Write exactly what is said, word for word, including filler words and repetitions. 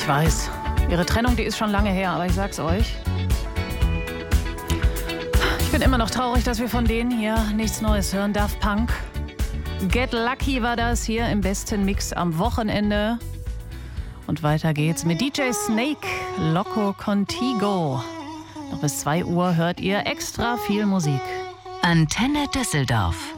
Ich weiß, ihre Trennung, die ist schon lange her, aber ich sag's euch. Ich bin immer noch traurig, dass wir von denen hier nichts Neues hören. Daft Punk. Get Lucky war das hier im besten Mix am Wochenende. Und weiter geht's mit D J Snake, Loco Contigo. Noch bis zwei Uhr hört ihr extra viel Musik. Antenne Düsseldorf.